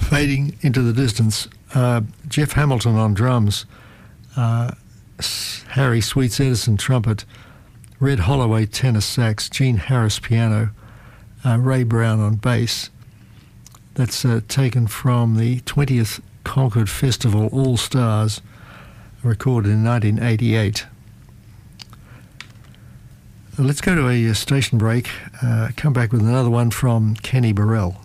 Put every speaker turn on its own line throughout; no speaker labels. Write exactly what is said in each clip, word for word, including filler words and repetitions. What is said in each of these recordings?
fading into the distance. Uh, Jeff Hamilton on drums, uh, Harry Sweets Edison trumpet, Red Holloway tenor sax, Gene Harris piano, uh, Ray Brown on bass. That's uh, taken from the twentieth Concord Festival All Stars, recorded in nineteen eighty-eight. Uh, let's go to a, a station break, uh, come back with another one from Kenny Burrell.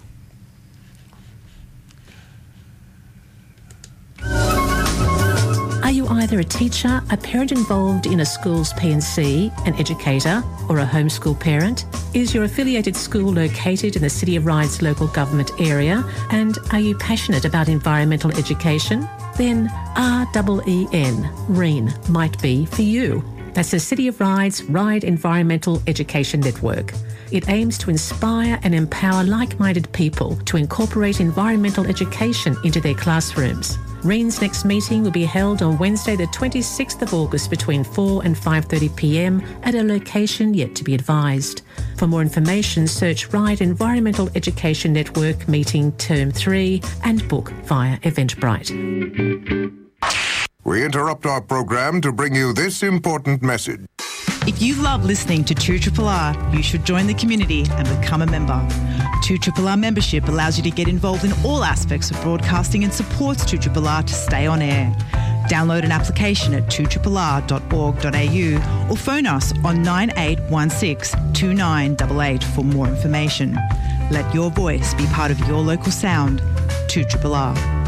Are you either a teacher, a parent involved in a school's P and C, an educator, or a homeschool parent? Is your affiliated school located in the City of Ryde's local government area? And are you passionate about environmental education? Then R E E N, REEN, might be for you. That's the City of Ryde's Ryde Environmental Education Network. It aims to inspire and empower like-minded people to incorporate environmental education into their classrooms. REEN's next meeting will be held on Wednesday the twenty-sixth of August between four and five thirty p m at a location yet to be advised. For more information, search Ryde Environmental Education Network Meeting Term three and book via Eventbrite.
We interrupt our program to bring you this important message.
If you love listening to two R R R, you should join the community and become a member. two R R R membership allows you to get involved in all aspects of broadcasting and supports two R R R to stay on air. Download an application at two R R R dot org dot a u or phone us on nine eight one six, two nine eight eight for more information. Let your voice be part of your local sound. two R R R.